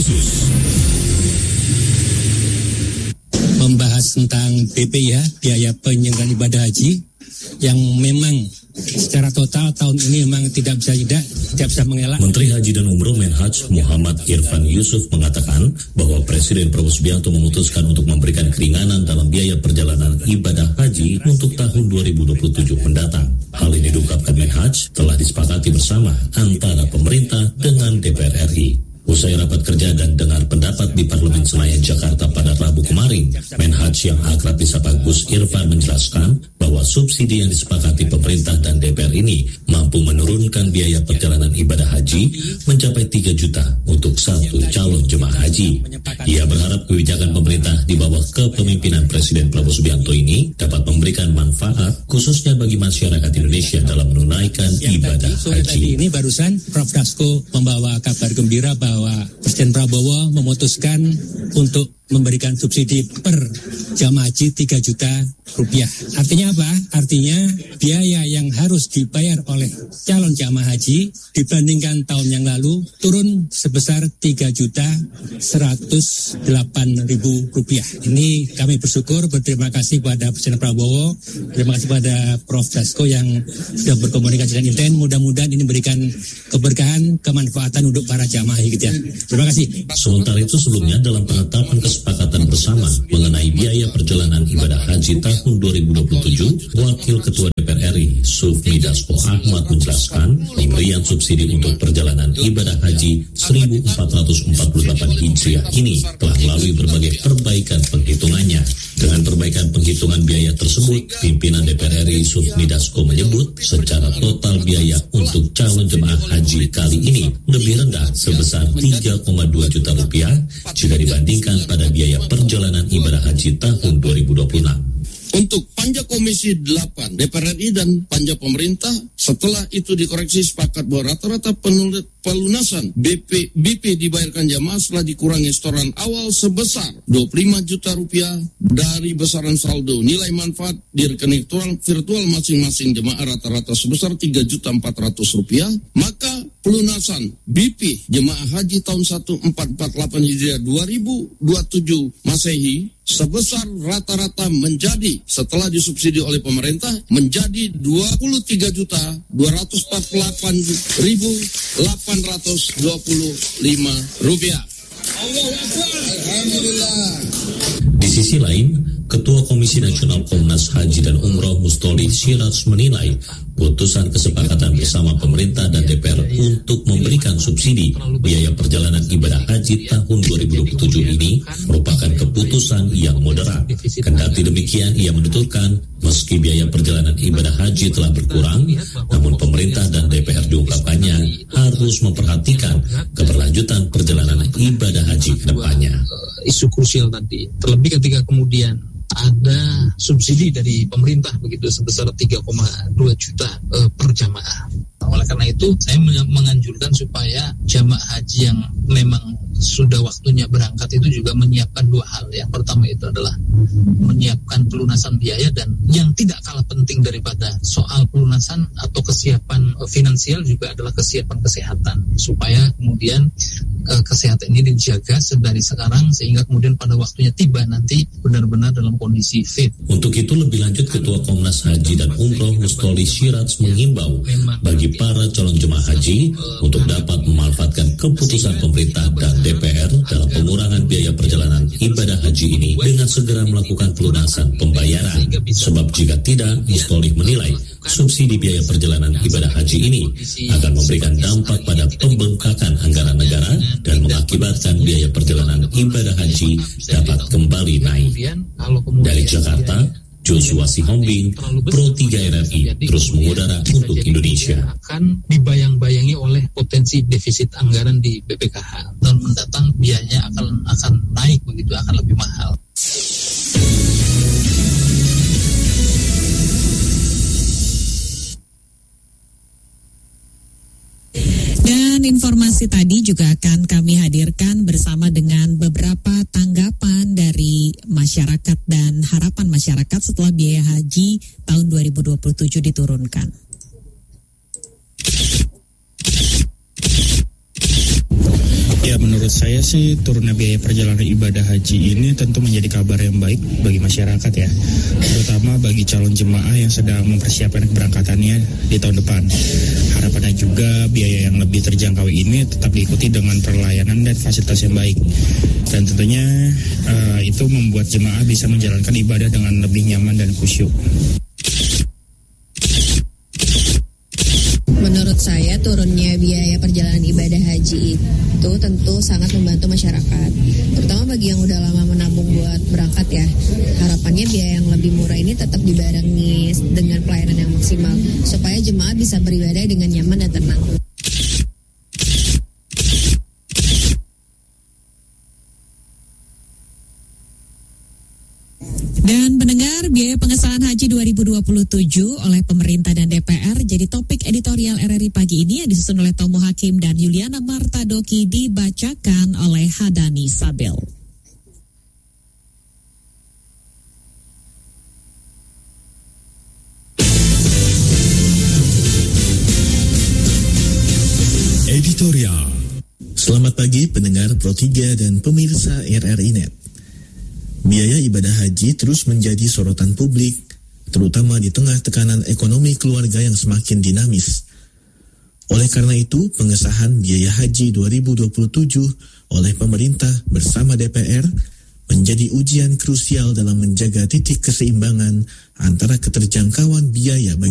khusus. Membahas tentang BPIH, biaya penyelenggaraan ibadah haji, yang memang secara total tahun ini memang tidak bisa mengelak. Menteri Haji dan Umroh Menhaj Muhammad Irfan Yusuf mengatakan bahwa Presiden Prabowo Subianto memutuskan untuk memberikan keringanan dalam biaya perjalanan ibadah haji untuk tahun 2027 mendatang. Hal ini diungkapkan Menhaj telah disepakati bersama antara pemerintah dengan DPR RI. Usai rapat kerja dan dengar pendapat di Parlemen Senayan, Jakarta pada Rabu kemarin, Menhaj yang akrab disapa Gus Irfan menjelaskan bahwa subsidi yang disepakati pemerintah dan DPR ini mampu menurunkan biaya perjalanan ibadah haji mencapai 3 juta untuk satu calon jemaah haji. Ia berharap kebijakan pemerintah di bawah kepemimpinan Presiden Prabowo Subianto ini dapat memberikan manfaat khususnya bagi masyarakat Indonesia dalam menunaikan ibadah haji. Ini barusan Prof. Dasko membawa kabar gembira bahwa Presiden Prabowo memutuskan untuk memberikan subsidi per jamaah haji 3 juta rupiah. Artinya apa? Artinya biaya yang harus dibayar oleh calon jamaah haji dibandingkan tahun yang lalu turun sebesar 3.108.000 rupiah. Ini kami bersyukur, berterima kasih kepada Presiden Prabowo, terima kasih kepada Prof. Dasko yang sudah berkomunikasi dengan intens. Mudah-mudahan ini memberikan keberkahan, kemanfaatan untuk para jamaah gitu ya. Terima kasih. Sementara itu sebelumnya dalam penetapan kesepakatan bersama mengenai biaya perjalanan ibadah haji tahun 2027, Wakil Ketua DPR RI Sufmi Dasko Ahmad menjelaskan pemberian subsidi untuk perjalanan ibadah haji 1448 Hijriah ini telah melalui berbagai perbaikan penghitungannya. Dengan perbaikan penghitungan biaya tersebut, pimpinan DPR RI Sufmi Dasko menyebut secara total biaya untuk calon jemaah haji kali ini lebih rendah sebesar 3,2 juta rupiah jika dibandingkan pada biaya perjalanan ibadah haji tahun 2026. Untuk panja Komisi 8 DPR RI dan panja pemerintah, setelah itu dikoreksi sepakat bahwa rata-rata pelunasan BP dibayarkan jamaah setelah dikurangi setoran awal sebesar 25 juta rupiah dari besaran saldo nilai manfaat di rekening virtual masing-masing jemaah rata-rata sebesar 3.400.000 rupiah, maka pelunasan BP jemaah haji tahun 1448 Hijriah 2027 Masehi sebesar rata-rata menjadi setelah disubsidi oleh pemerintah menjadi 23.248.825 rupiah. Alhamdulillah. Di sisi lain, Ketua Komisi Nasional Komnas Haji dan Umroh Mustoli Syiraj menilai putusan kesepakatan bersama pemerintah dan DPR untuk memberikan subsidi biaya perjalanan ibadah haji tahun 2027 ini merupakan keputusan yang moderat. Kendati demikian, ia menuturkan meski biaya perjalanan ibadah haji telah berkurang, namun pemerintah dan DPR diungkapkannya harus memperhatikan keberlanjutan perjalanan ibadah haji ke depannya. Isu krusial tadi, terlebih ketika kemudian ada subsidi dari pemerintah begitu sebesar 3,2 juta per jamaah. Oleh karena itu saya menganjurkan supaya jamaah haji yang memang sudah waktunya berangkat itu juga menyiapkan dua hal. Yang pertama itu adalah menyiapkan pelunasan biaya, dan yang tidak kalah penting daripada soal pelunasan atau kesiapan finansial juga adalah kesiapan kesehatan, supaya kemudian kesehatan ini dijaga dari sekarang sehingga kemudian pada waktunya tiba nanti benar-benar dalam kondisi fit. Untuk itu lebih lanjut Ketua Komnas Haji dan Umroh Mustoli Syiraj menghimbau bagi para calon jemaah haji untuk dapat memanfaatkan keputusan pemerintah dan DPR dalam pengurangan biaya perjalanan ibadah haji ini dengan segera melakukan pelunasan pembayaran. Sebab jika tidak, Mustoli menilai subsidi biaya perjalanan ibadah haji ini akan memberikan dampak pada pembengkakan anggaran negara dan mengakibatkan biaya perjalanan ibadah haji dapat kembali naik. Dari Jakarta, Joshua Sihombing, Pro 3 RRI terus mengudara untuk Indonesia. Akan dibayang-bayangi oleh potensi defisit anggaran di BPKH. Tahun mendatang biayanya akan naik begitu, akan lebih mahal. Dan informasi tadi juga akan kami hadirkan bersama dengan beberapa tanggapan dari masyarakat dan harapan masyarakat setelah biaya haji tahun 2027 diturunkan. Ya, menurut saya sih turunnya biaya perjalanan ibadah haji ini tentu menjadi kabar yang baik bagi masyarakat ya, terutama bagi calon jemaah yang sedang mempersiapkan keberangkatannya di tahun depan. Harapannya juga biaya yang lebih terjangkau ini tetap diikuti dengan pelayanan dan fasilitas yang baik, dan tentunya itu membuat jemaah bisa menjalankan ibadah dengan lebih nyaman dan khusyuk. Menurut saya turunnya biaya perjalanan ibadah haji itu tentu sangat membantu masyarakat, terutama bagi yang udah lama menabung buat berangkat ya. Harapannya biaya yang lebih murah ini tetap dibarengi dengan pelayanan yang maksimal supaya jemaah bisa beribadah dengan nyaman dan tenang. Dan pendengar, biaya pengesahan haji 2027 oleh pemerintah dan DPR jadi topik editorial RRI pagi ini yang disusun oleh Tomo Hakim dan Yuliana Martadoki, dibacakan oleh Hadani Sabel. Editorial. Selamat pagi pendengar Pro 3 dan pemirsa RRI Net. Biaya ibadah haji terus menjadi sorotan publik, terutama di tengah tekanan ekonomi keluarga yang semakin dinamis. Oleh karena itu, pengesahan biaya haji 2027 oleh pemerintah bersama DPR menjadi ujian krusial dalam menjaga titik keseimbangan antara keterjangkauan biaya bagi